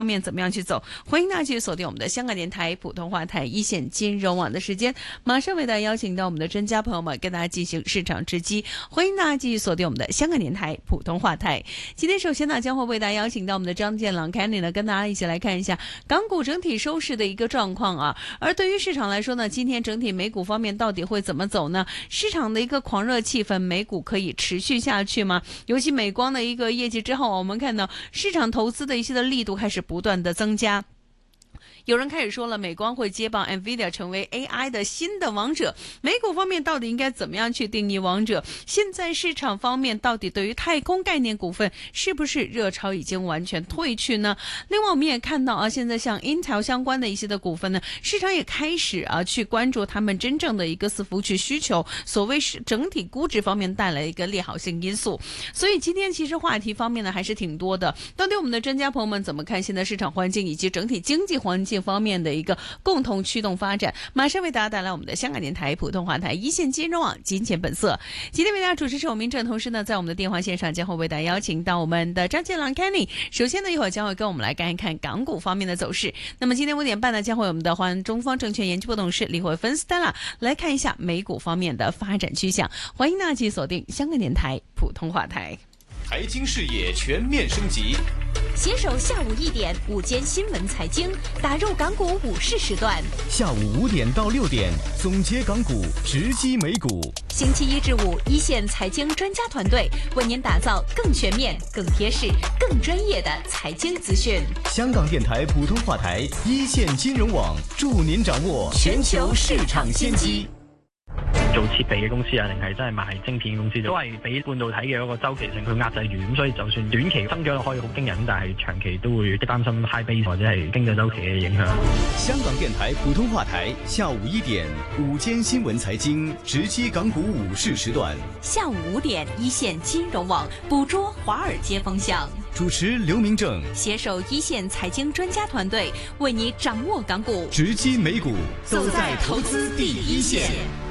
面怎么样去走？欢迎大家继续锁定我们的香港电台普通话台一线金融网的时间，马上为大家邀请到我们的专家朋友们跟大家进行市场直击。欢迎大家继续锁定我们的香港电台普通话台。今天首先呢，将会为大家邀请到我们的张建朗 Kenny 呢，跟大家一起来看一下港股整体收市的一个状况啊。而对于市场来说呢，今天整体美股方面到底会怎么走呢？市场的一个狂热气氛，美股可以持续下去吗？尤其美光的一个业绩之后，我们看到市场投资的一些的力度开始不断的增加。有人开始说了，美光会接棒 NVIDIA 成为 AI 的新的王者。美股方面到底应该怎么样去定义王者？现在市场方面到底对于太空概念股份是不是热潮已经完全退去呢？另外我们也看到现在像 Intel 相关的一些的股份呢，市场也开始去关注他们真正的一个伺服器需求，所谓是整体估值方面带来一个利好性因素。所以今天其实话题方面呢还是挺多的。到底我们的专家朋友们怎么看现在市场环境以及整体经济环境方面的一个共同驱动发展？马上为大家带来我们的香港电台普通话台一线金融网金钱本色。今天为大家主持是我明正，同时呢在我们的电话线上将会为大家邀请到我们的张建朗 Kenny。 首先呢一会儿将会跟我们来看一看港股方面的走势。那么今天5点半呢将会我们的华中方证券研究部董事李慧芬 Stella 来看一下美股方面的发展趋向。欢迎大家继续锁定香港电台普通话台。 财经视野全面升级， 携手下午1点午间新闻财经，打入港股午市时段。 下午5点到6点，总结港股，直击美股。 星期1至5，一线财经专家团队为您打造更全面、更贴实、更专业的财经资讯。 香港電台普通話台一線金融網，助您掌握全球市場先機。 做設備嘅公司定係真係賣晶片嘅公司，都係俾半導體嘅嗰個周期性去壓制住，咁所以就算短期增長可以好驚人，但係長期都會擔心 high base 或者係經濟周期嘅影響。 香港電台普通話台下午1點午間新聞財經，直擊港股午市時段。 下午5點一線金融網，捕捉華爾街風向。 主持劉明正， 攜手一線財經專家團隊，為你掌握港股， 直擊美股，走在投資第一線。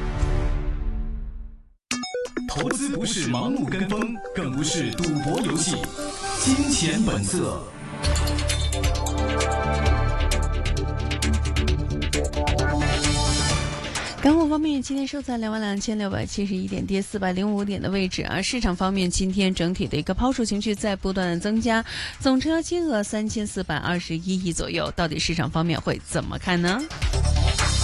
投資不是盲目跟風，更不是賭博遊戲。金錢本色。 港股方面，今天收在22,671点，跌405点的位置啊。市场方面，今天整体的一个抛售情绪在不断的增加，总成交金额3421亿左右。到底市场方面会怎么看呢？